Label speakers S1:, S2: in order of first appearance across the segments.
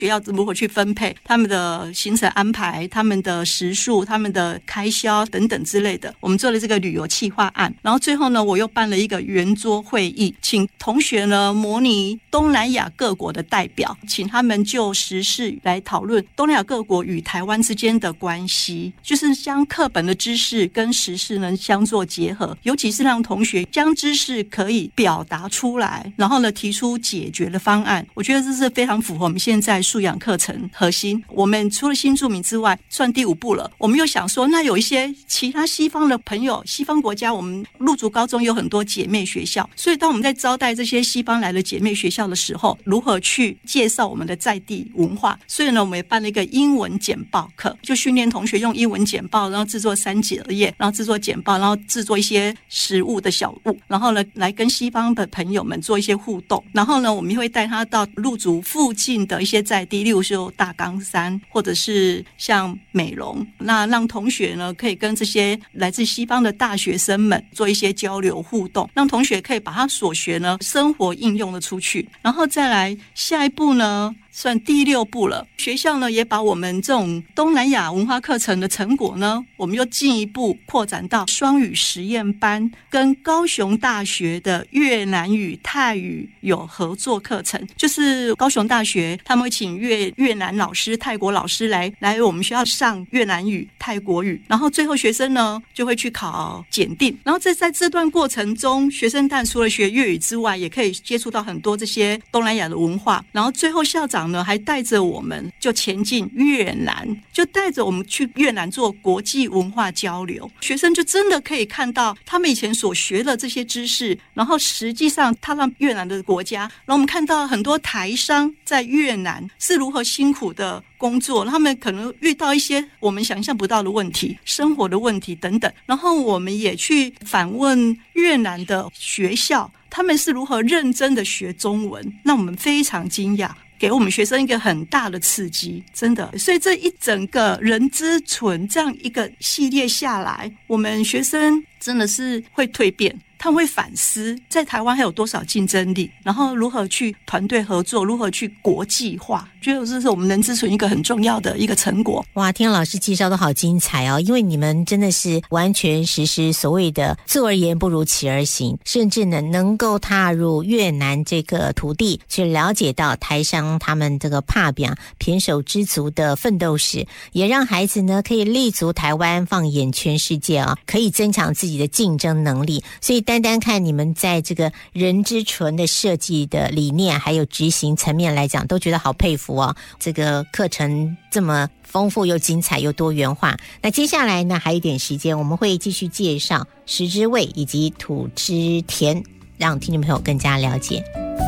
S1: 学校如何去分配他们的行程安排、他们的食宿、他们的开销等等之类的。我们做了这个旅游企划案，然后最后呢，我又办了一个圆桌会议，请同学呢模拟东南亚各国的代表，请他们就时事来讨论东南亚各国与台湾之间的关系，就是将课本的知识跟时事呢相做结合，尤其是让同学将知识可以表达出来，然后呢提出解决的方案。我觉得这是非常符合我们现在素养课程核心。我们除了新住民之外，算第5步了。我们又想说，那有一些其他西方的朋友，西方国家，我们陆族高中有很多姐妹学校，所以当我们在招待这些西方来的姐妹学校的时候，如何去介绍我们的在地文化？所以呢，我们也办了一个英文简报课，就训练同学用英文简报，然后制作3节页，然后制作简报，然后制作一些食物的小物，然后呢来跟西方的朋友们做一些互动。然后呢，我们会带他到陆族附近的一些在地，例如说大冈山，或者是像美容，那让同学呢可以跟这些来自西方的大学生们做一些交流互动，让同学可以把他所学呢生活应用的出去。然后再来下一步呢，算第6步了。学校呢也把我们这种东南亚文化课程的成果呢，我们又进一步扩展到双语实验班，跟高雄大学的越南语、泰语有合作课程。就是高雄大学他们会请越南老师、泰国老师来我们学校上越南语、泰国语，然后最后学生呢就会去考检定。然后在这段过程中，学生但除了学粤语之外，也可以接触到很多这些东南亚的文化。然后最后校长呢还带着我们就前进越南，就带着我们去越南做国际文化交流，学生就真的可以看到他们以前所学的这些知识，然后实际上踏上越南的国家，然后我们看到很多台商在越南是如何辛苦的工作，他们可能遇到一些我们想象不到的问题，生活的问题等等。然后我们也去访问越南的学校，他们是如何认真的学中文，让我们非常惊讶，给我们学生一个很大的刺激，真的。所以这一整个人之纯这样一个系列下来，我们学生真的是会蜕变，他们会反思在台湾还有多少竞争力，然后如何去团队合作，如何去国际化，觉得这是我们人之纯一个很重要的一个成果。
S2: 哇，听老师介绍都好精彩哦，因为你们真的是完全实施所谓的坐而言不如起而行，甚至呢能够踏入越南这个土地，去了解到台商他们这个打拼胼手胝足的奋斗史，也让孩子呢可以立足台湾，放眼全世界啊，可以增强自己的竞争能力。所以单单看你们在这个人之纯的设计的理念还有执行层面来讲，都觉得好佩服哦。这个课程这么丰富又精彩又多元化。那接下来呢还有一点时间，我们会继续介绍食之味以及土之甜，让听众朋友更加了解。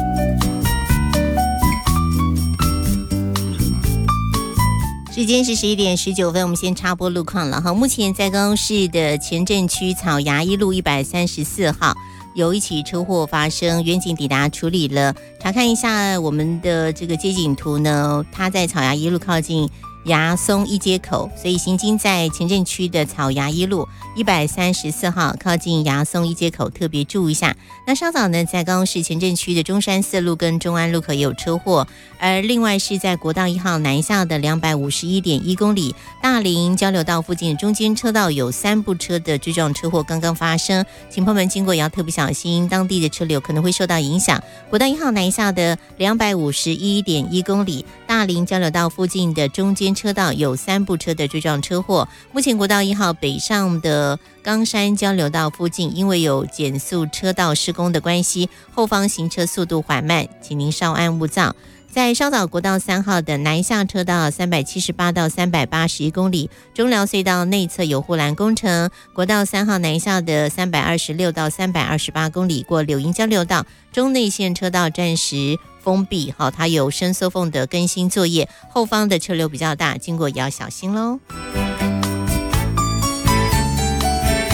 S2: 时间是11点19分，我们先插播路况了哈。目前在高雄市的前镇区草衙一路134号有一起车祸发生，远警抵达处理了。查看一下我们的这个街景图呢，它在草衙一路靠近牙松一街口，所以行经在前镇区的草衙一路134号靠近牙松一街口特别注意一下。那稍早呢，在高雄市前镇区的中山四路跟中安路口也有车祸，而另外是在国道1号南下的251.1公里大林交流道附近中间车道有3部车的追撞车祸刚刚发生，请朋友们经过也要特别小心，当地的车流可能会受到影响。国道1号南下的251.1公里大林交流道附近的中间车道有3部车的追撞车祸。目前国道1号北上的冈山交流道附近，因为有减速车道施工的关系，后方行车速度缓慢，请您稍安勿躁。在稍早国道3号的南下车道378到381公里，中寮隧道内侧有护栏工程。国道3号南下的326到328公里，过柳营交流道中内线车道暂时封闭，好，它有伸缩缝的更新作业，后方的车流比较大，经过也要小心咯。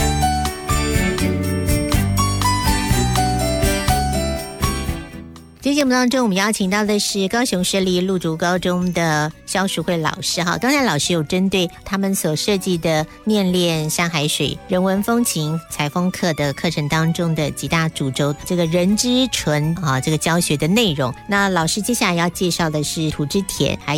S2: 接下节目当中，我们邀请到的是高雄市立陆竹高中的肖淑慧老师哈。刚才老师有针对他们所设计的念练山海水人文风情采风课的课程当中的几大主轴，这个人之纯这个教学的内容。那老师接下来要介绍的是土之田，还